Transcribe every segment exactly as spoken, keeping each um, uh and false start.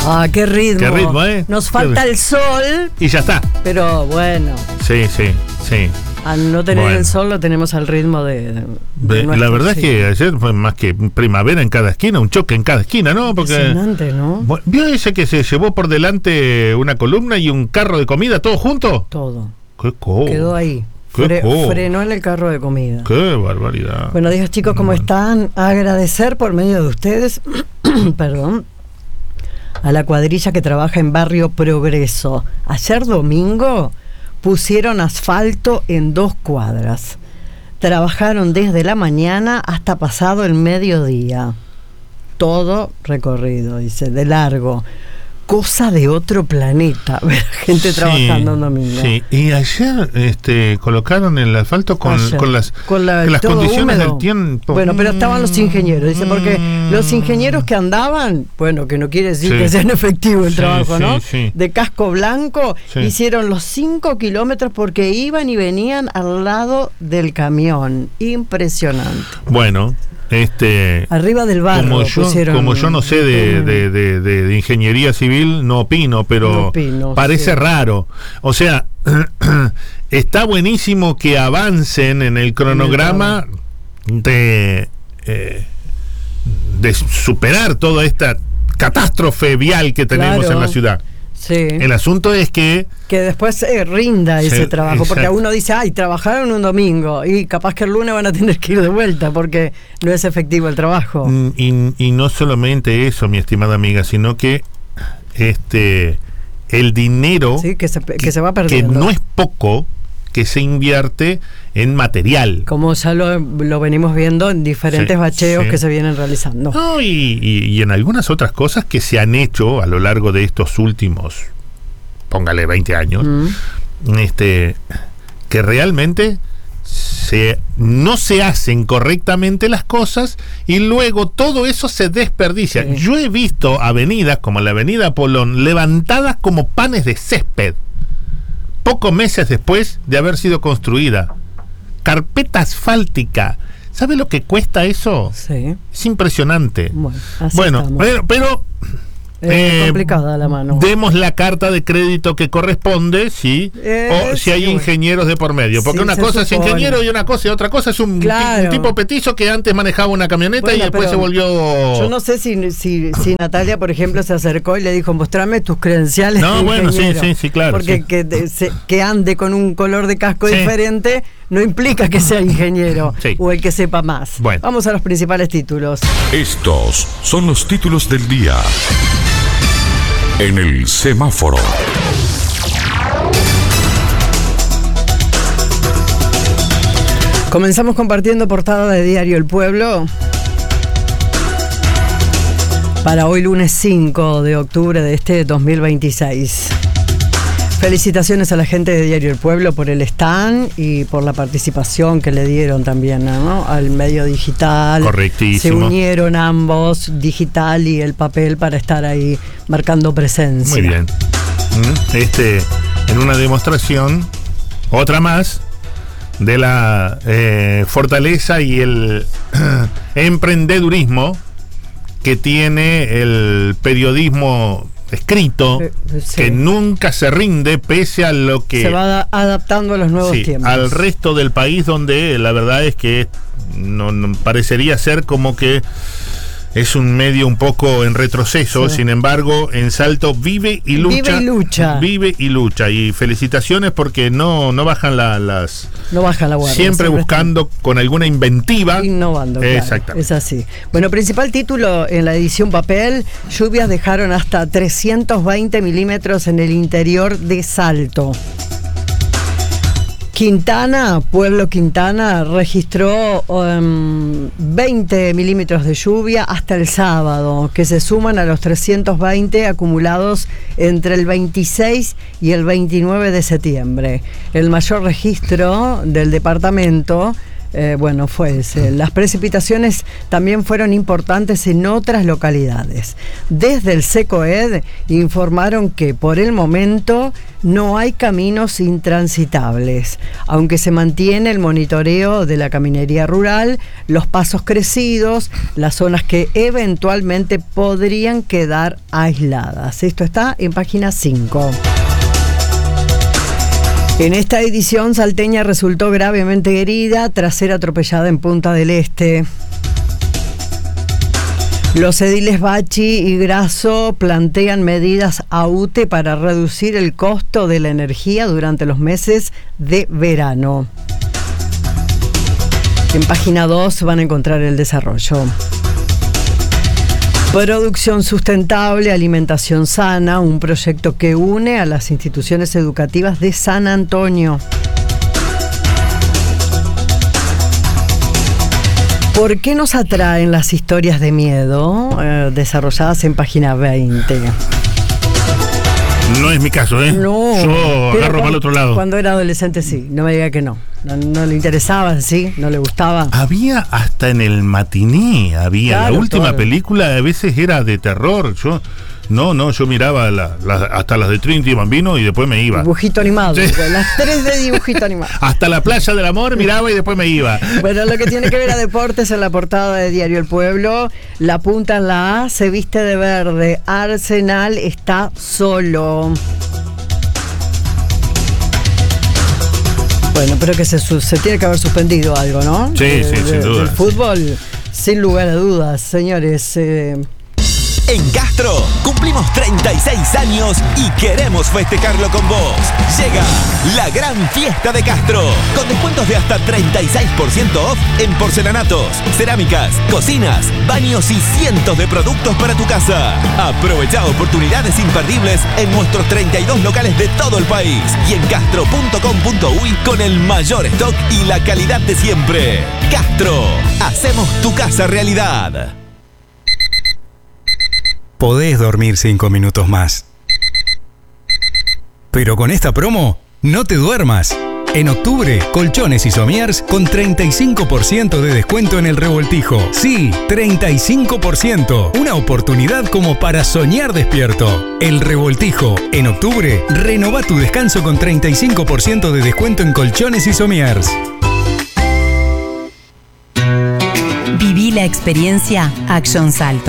Ah, qué ritmo. Qué ritmo, ¿eh? Nos falta el sol. Y ya está. Pero bueno. Sí, sí, sí. Al no tener bueno. el sol lo tenemos al ritmo de... de, de la nuestro, verdad sí. es que ayer fue más que primavera en cada esquina, un choque en cada esquina, ¿no? Porque impresionante, ¿no? ¿Vio ese que se llevó por delante una columna y un carro de comida, todo junto? Todo. ¿Qué co? Quedó ahí. Fre frenó en el carro de comida. ¡Qué barbaridad! Buenos días, chicos, ¿cómo bueno. están? Agradecer por medio de ustedes, perdón, a la cuadrilla que trabaja en Barrio Progreso. Ayer domingo pusieron asfalto en dos cuadras. Trabajaron desde la mañana hasta pasado el mediodía. Todo recorrido, dice, de largo. Cosa de otro planeta, ver gente sí, trabajando un domingo. Sí, y ayer este, colocaron el asfalto con, con las, con la, las condiciones húmedo. del tiempo. Bueno, pero estaban los ingenieros, dice, porque los ingenieros que andaban, bueno, que no quiere decir sí. que sean efectivo el sí, trabajo, sí, ¿no? Sí. De casco blanco, sí. hicieron los cinco kilómetros porque iban y venían al lado del camión. Impresionante. Bueno. Este, arriba del barro como yo, pusieron, como yo no sé de, de, de, de, de ingeniería civil, no opino, pero no opino, parece sí. raro. O sea, está buenísimo que avancen en el cronograma de, eh, de superar toda esta catástrofe vial que tenemos claro. en la ciudad. Sí. El asunto es que que después eh, rinda ese sí, trabajo, exacto. porque a uno dice, ay, trabajaron un domingo y capaz que el lunes van a tener que ir de vuelta porque no es efectivo el trabajo. Y, y no solamente eso, mi estimada amiga, sino que este el dinero sí, que, se, que se va perdiendo, que no es poco, que se invierte en material. Como ya lo, lo venimos viendo en diferentes sí, bacheos sí. que se vienen realizando. No, y, y, y en algunas otras cosas que se han hecho a lo largo de estos últimos, póngale veinte años, mm. este, que realmente se, no se hacen correctamente las cosas y luego todo eso se desperdicia. Sí. Yo he visto avenidas como la avenida Polón levantadas como panes de césped pocos meses después de haber sido construida. Carpeta asfáltica. ¿Sabe lo que cuesta eso? Sí. Es impresionante. Bueno, así bueno pero, pero es eh, complicada la mano. Demos la carta de crédito que corresponde, sí, eh, o si hay sí, ingenieros de por medio. Porque sí, una cosa supone. es ingeniero y una cosa y otra cosa es un, claro. un tipo petizo que antes manejaba una camioneta bueno, y después se volvió. Yo no sé si, si, si Natalia, por ejemplo, se acercó y le dijo, mostrame tus credenciales. No, bueno, sí, sí, sí, claro. Porque sí. Que, de, se, que ande con un color de casco sí. diferente no implica que sea ingeniero sí. o el que sepa más. Bueno. Vamos a los principales títulos. Estos son los títulos del día en el semáforo. Comenzamos compartiendo portada de Diario El Pueblo para hoy lunes cinco de octubre de este dos mil veintiséis. Felicitaciones a la gente de Diario El Pueblo por el stand y por la participación que le dieron también, ¿no? Al medio digital. Correctísimo. Se unieron ambos, digital y el papel, para estar ahí marcando presencia. Muy bien. Este, en una demostración, otra más, de la eh, fortaleza y el emprendedurismo que tiene el periodismo escrito, sí. que nunca se rinde pese a lo que se va adaptando a los nuevos sí, tiempos, al resto del país, donde la verdad es que no, no parecería ser como que es un medio un poco en retroceso, sí. Sin embargo, en Salto vive y lucha. Vive y lucha. Vive y lucha. Y felicitaciones porque no, no bajan la, las... No baja la guardia. Siempre, siempre buscando están. Con alguna inventiva. Innovando, claro. Exactamente. Es así. Bueno, principal título en la edición papel: lluvias dejaron hasta trescientos veinte milímetros en el interior de Salto. Quintana, Pueblo Quintana, registró um, veinte milímetros de lluvia hasta el sábado, que se suman a los trescientos veinte acumulados entre el veintiséis y el veintinueve de septiembre. El mayor registro del departamento Eh, bueno, fue ese. Las precipitaciones también fueron importantes en otras localidades. Desde el SECOED informaron que por el momento no hay caminos intransitables, aunque se mantiene el monitoreo de la caminería rural, los pasos crecidos, las zonas que eventualmente podrían quedar aisladas. Esto está en página cinco. En esta edición, salteña resultó gravemente herida tras ser atropellada en Punta del Este. Los ediles Bachi y Grasso plantean medidas a U T E para reducir el costo de la energía durante los meses de verano. En página dos van a encontrar el desarrollo. Producción sustentable, alimentación sana, un proyecto que une a las instituciones educativas de San Antonio. ¿Por qué nos atraen las historias de miedo? Eh, desarrolladas en página veinte. No es mi caso, ¿eh? No. Yo agarro para el otro lado. Cuando era adolescente, sí. No me diga que no. No, no le interesaba, sí. No le gustaba. Había hasta en el matiné, había. Claro, la última todo. película a veces era de terror. Yo, no, no, yo miraba la, la, hasta las de Trinity Bambino y después me iba. Dibujito animado. Sí. Las tres de dibujito animado. Hasta la Playa del Amor miraba y después me iba. Bueno, lo que tiene que ver a deportes, en la portada de Diario El Pueblo, la punta en la A se viste de verde. Arsenal está solo. Bueno, pero que se, se tiene que haber suspendido algo, ¿no? Sí, de, sí, de, sin duda. El fútbol, sin lugar a dudas, señores. Eh, En Castro cumplimos treinta y seis años y queremos festejarlo con vos. Llega la gran fiesta de Castro, con descuentos de hasta treinta y seis por ciento off en porcelanatos, cerámicas, cocinas, baños y cientos de productos para tu casa. Aprovecha oportunidades imperdibles en nuestros treinta y dos locales de todo el país y en castro punto com punto uy con el mayor stock y la calidad de siempre. Castro, hacemos tu casa realidad. Podés dormir cinco minutos más. Pero con esta promo, no te duermas. En octubre, colchones y somiers con treinta y cinco por ciento de descuento en el revoltijo. Sí, treinta y cinco por ciento. Una oportunidad como para soñar despierto. El revoltijo. En octubre, renova tu descanso con treinta y cinco por ciento de descuento en colchones y somiers. Viví la experiencia Action Salto.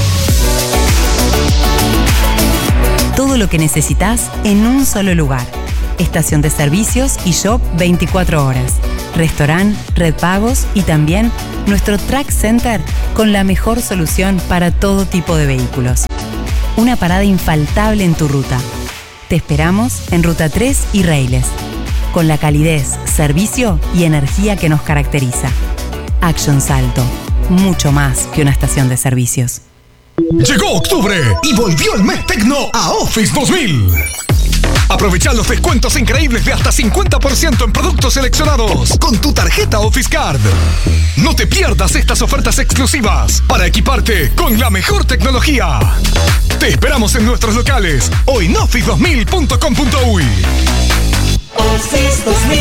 Todo lo que necesitas en un solo lugar. Estación de servicios y shop veinticuatro horas. Restaurante, red pagos y también nuestro Track Center con la mejor solución para todo tipo de vehículos. Una parada infaltable en tu ruta. Te esperamos en Ruta tres y Reiles. Con la calidez, servicio y energía que nos caracteriza. Action Salto. Mucho más que una estación de servicios. Llegó octubre y volvió el mes tecno a Office dos mil. Aprovecha los descuentos increíbles de hasta cincuenta por ciento en productos seleccionados con tu tarjeta Office Card. No te pierdas estas ofertas exclusivas para equiparte con la mejor tecnología. Te esperamos en nuestros locales o en office dos mil punto com punto uy. Office dos mil.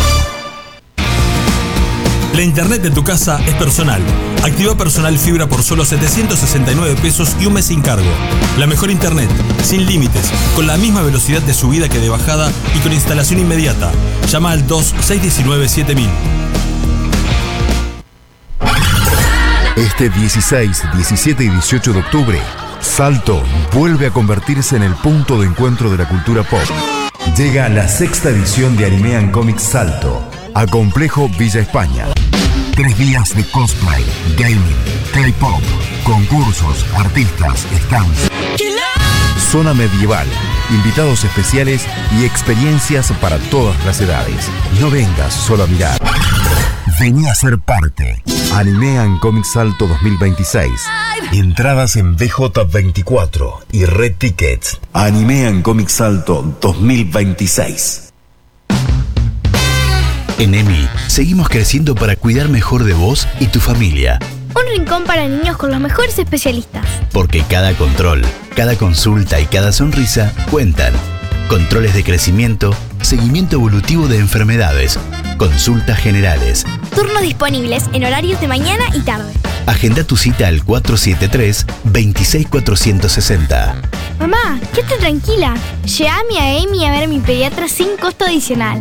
La internet de tu casa es personal. Activa Personal Fibra por solo setecientos sesenta y nueve pesos y un mes sin cargo. La mejor internet, sin límites, con la misma velocidad de subida que de bajada y con instalación inmediata. Llama al dos seis uno nueve siete mil. Este dieciséis, diecisiete y dieciocho de octubre, Salto vuelve a convertirse en el punto de encuentro de la cultura pop. Llega la sexta edición de Anime and Comics Salto a Complejo Villa España. Tres días de cosplay, gaming, K-pop, concursos, artistas, stands, zona medieval, invitados especiales y experiencias para todas las edades. No vengas solo a mirar. Vení a ser parte. Anime and Comics Salto dos mil veintiséis. Entradas en B J veinticuatro y Red Tickets. Anime and Comics Salto dos mil veintiséis. En E M I, seguimos creciendo para cuidar mejor de vos y tu familia. Un rincón para niños con los mejores especialistas. Porque cada control, cada consulta y cada sonrisa cuentan. Controles de crecimiento, seguimiento evolutivo de enfermedades, Consultas generales. Turnos disponibles en horarios de mañana y tarde. Agenda tu cita al cuatro siete tres, dos seis cuatro seis cero. Mamá, quédate tranquila. Llévame a Amy a ver a mi pediatra sin costo adicional.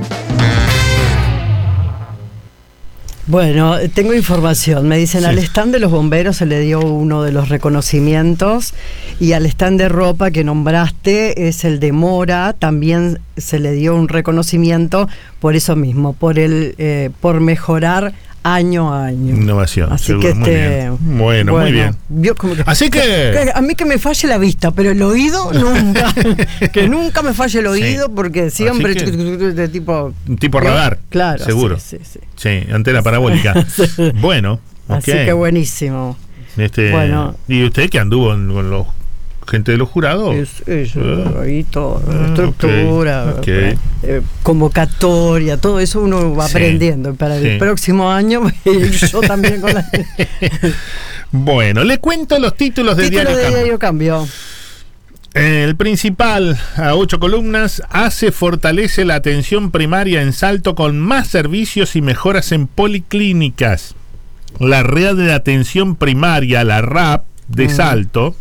Bueno, tengo información. Me dicen, sí. Al stand de los bomberos se le dio uno de los reconocimientos, y al stand de ropa que nombraste es el de Mora, también se le dio un reconocimiento por eso mismo, por el eh, por mejorar año a año. Innovación. Así seguro, que muy este, bien. Bueno, bueno, muy bien. Yo como que, Así que, que a mí que me falle la vista, pero el oído nunca. Que nunca me falle el oído, sí. Porque siempre que, de tipo tipo radar. Claro, seguro. Sí, sí, sí. Sí, antena parabólica. Sí. Bueno, así okay. que buenísimo. Este, bueno. ¿Y usted que anduvo con los gente de los jurados? Es, eso, uh, ahí todo, uh, estructura, okay, okay. Eh, convocatoria, todo eso uno va sí, aprendiendo para el sí. próximo año. Yo también con la... Bueno, le cuento los títulos del Título Diario de Cambio. Diario Cambio. El principal, a ocho columnas, hace fortalece la atención primaria en Salto con más servicios y mejoras en policlínicas. La red de atención primaria, la R A P de mm. Salto,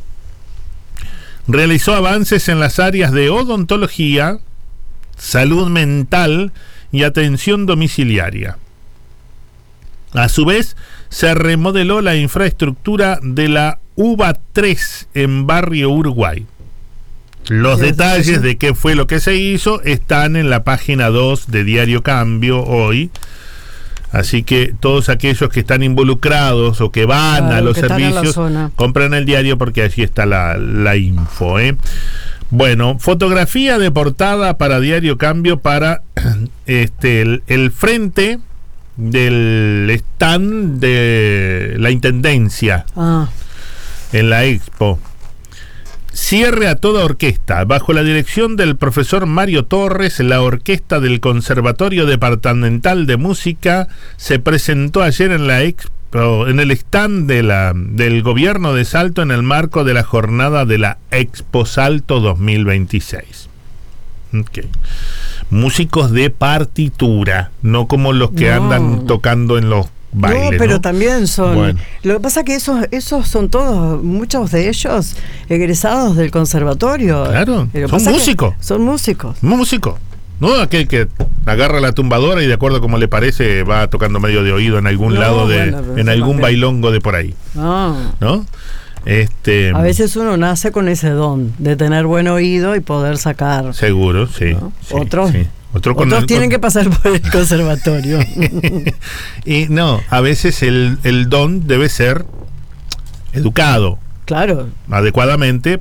realizó avances en las áreas de odontología, salud mental y atención domiciliaria. A su vez, se remodeló la infraestructura de la U B A tres en Barrio Uruguay. Los detalles de qué fue lo que se hizo están en la página dos de Diario Cambio hoy. Así que todos aquellos que están involucrados o que van claro, a los servicios, compran el diario porque allí está la, la info. ¿eh? Bueno, fotografía de portada para Diario Cambio para este el, el frente del stand de la Intendencia ah. en la Expo. Cierre a toda orquesta. Bajo la dirección del profesor Mario Torres, la orquesta del Conservatorio Departamental de Música se presentó ayer en la Expo, en el stand de la, del gobierno de Salto en el marco de la jornada de la Expo Salto dos mil veintiséis. Okay. Músicos de partitura, no como los que no. andan tocando en los baile, no, pero ¿no? también son bueno. Lo que pasa que esos esos son todos, muchos de ellos egresados del conservatorio. Claro, son músicos. Son músicos. Músicos. No aquel que agarra la tumbadora y de acuerdo como le parece va tocando medio de oído en algún no, lado de bueno, en algún también. bailongo de por ahí. No. ¿No? Este a veces uno nace con ese don de tener buen oído y poder sacar. Seguro, sí. ¿no? sí Otros sí. Otro Otros con, tienen con... que pasar por el conservatorio. Y no, a veces el, el don debe ser educado. Claro. Adecuadamente